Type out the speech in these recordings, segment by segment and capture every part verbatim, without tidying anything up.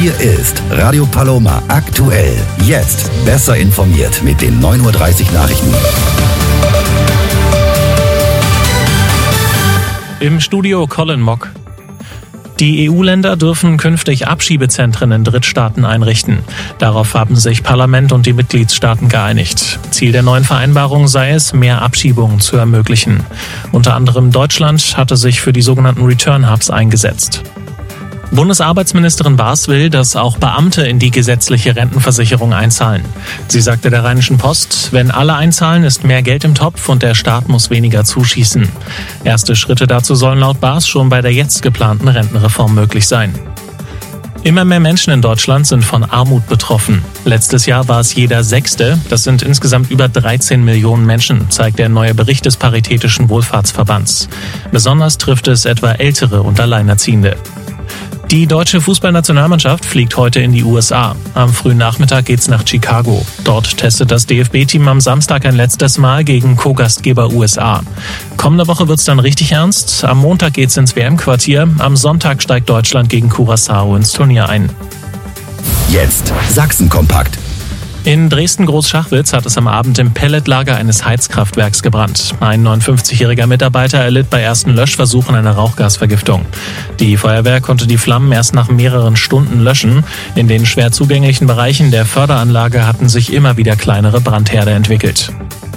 Hier ist Radio Paloma aktuell. Jetzt besser informiert mit den neun Uhr dreißig Nachrichten. Im Studio Colin Mock. Die E U-Länder dürfen künftig Abschiebezentren in Drittstaaten einrichten. Darauf haben sich Parlament und die Mitgliedstaaten geeinigt. Ziel der neuen Vereinbarung sei es, mehr Abschiebungen zu ermöglichen. Unter anderem Deutschland hatte sich für die sogenannten Return Hubs eingesetzt. Bundesarbeitsministerin Baas will, dass auch Beamte in die gesetzliche Rentenversicherung einzahlen. Sie sagte der Rheinischen Post, wenn alle einzahlen, ist mehr Geld im Topf und der Staat muss weniger zuschießen. Erste Schritte dazu sollen laut Baas schon bei der jetzt geplanten Rentenreform möglich sein. Immer mehr Menschen in Deutschland sind von Armut betroffen. Letztes Jahr war es jeder Sechste. Das sind insgesamt über dreizehn Millionen Menschen, zeigt der neue Bericht des Paritätischen Wohlfahrtsverbands. Besonders trifft es etwa Ältere und Alleinerziehende. Die deutsche Fußballnationalmannschaft fliegt heute in die U S A. Am frühen Nachmittag geht's nach Chicago. Dort testet das D F B-Team am Samstag ein letztes Mal gegen Co-Gastgeber U S A. Kommende Woche wird's dann richtig ernst. Am Montag geht's ins W M-Quartier. Am Sonntag steigt Deutschland gegen Curaçao ins Turnier ein. Jetzt Sachsen-Kompakt. In Dresden-Großschachwitz hat es am Abend im Pelletlager eines Heizkraftwerks gebrannt. Ein neunundfünfzigjähriger Mitarbeiter erlitt bei ersten Löschversuchen eine Rauchgasvergiftung. Die Feuerwehr konnte die Flammen erst nach mehreren Stunden löschen. In den schwer zugänglichen Bereichen der Förderanlage hatten sich immer wieder kleinere Brandherde entwickelt.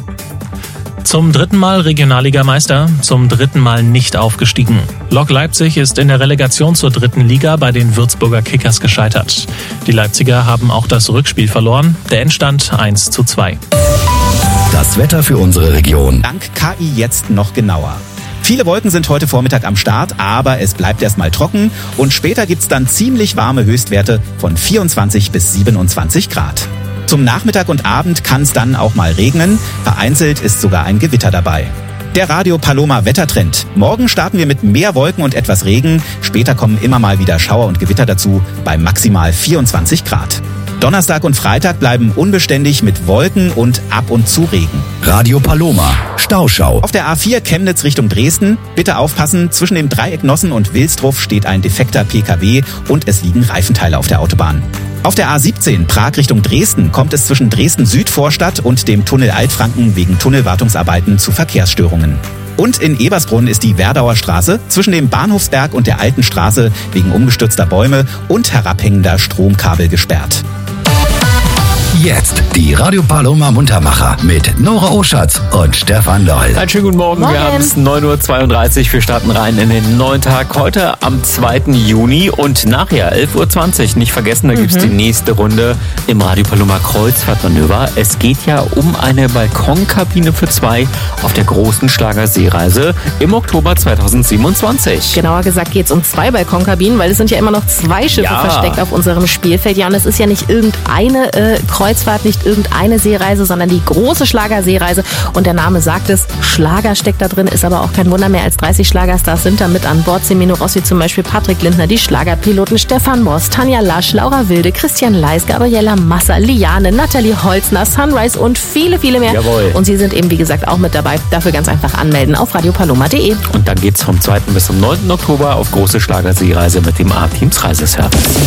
Zum dritten Mal Regionalligameister, zum dritten Mal nicht aufgestiegen. Lok Leipzig ist in der Relegation zur dritten Liga bei den Würzburger Kickers gescheitert. Die Leipziger haben auch das Rückspiel verloren. Der Endstand eins zu zwei. Das Wetter für unsere Region. Dank K I jetzt noch genauer. Viele Wolken sind heute Vormittag am Start, aber es bleibt erstmal trocken und später gibt's dann ziemlich warme Höchstwerte von vierundzwanzig bis siebenundzwanzig Grad. Zum Nachmittag und Abend kann es dann auch mal regnen. Vereinzelt ist sogar ein Gewitter dabei. Der Radio Paloma Wettertrend. Morgen starten wir mit mehr Wolken und etwas Regen. Später kommen immer mal wieder Schauer und Gewitter dazu bei maximal vierundzwanzig Grad. Donnerstag und Freitag bleiben unbeständig mit Wolken und ab und zu Regen. Radio Paloma. Stauschau. Auf der A vier Chemnitz Richtung Dresden. Bitte aufpassen, zwischen dem Dreieck Nossen und Wilsdruff steht ein defekter P K W und es liegen Reifenteile auf der Autobahn. Auf der A siebzehn Prag Richtung Dresden kommt es zwischen Dresden-Südvorstadt und dem Tunnel Altfranken wegen Tunnelwartungsarbeiten zu Verkehrsstörungen. Und in Ebersbrunn ist die Werdauer Straße zwischen dem Bahnhofsberg und der Alten Straße wegen umgestürzter Bäume und herabhängender Stromkabel gesperrt. Jetzt die Radio Paloma Muntermacher mit Nora Oschatz und Stefan Loll. Einen schönen guten Morgen. Morgen. Wir haben es neun Uhr zweiunddreißig. Wir starten rein in den neuen Tag. Heute am zweiten Juni und nachher elf Uhr zwanzig. Nicht vergessen, da gibt es die nächste Runde im Radio Paloma Kreuzfahrtmanöver. Es geht ja um eine Balkonkabine für zwei auf der großen Schlagerseereise im Oktober zweitausendsiebenundzwanzig. Genauer gesagt geht es um zwei Balkonkabinen, weil es sind ja immer noch zwei Schiffe Ja. versteckt auf unserem Spielfeld. Ja, und es ist ja nicht irgendeine äh, Kreuzfahrt, nicht irgendeine Seereise, sondern die große Schlagerseereise. Und der Name sagt es, Schlager steckt da drin, ist aber auch kein Wunder. Mehr als dreißig Schlagerstars sind da mit an Bord. Semino Rossi zum Beispiel, Patrick Lindner, die Schlagerpiloten Stefan Moss, Tanja Lasch, Laura Wilde, Christian Leis, Gabriela Massa, Liane, Nathalie Holzner, Sunrise und viele, viele mehr. Jawohl. Und Sie sind eben, wie gesagt, auch mit dabei. Dafür ganz einfach anmelden auf radiopaloma punkt de. Und dann geht's vom zweiten bis zum neunten Oktober auf große Schlagerseereise mit dem A-Teams Reiseservice.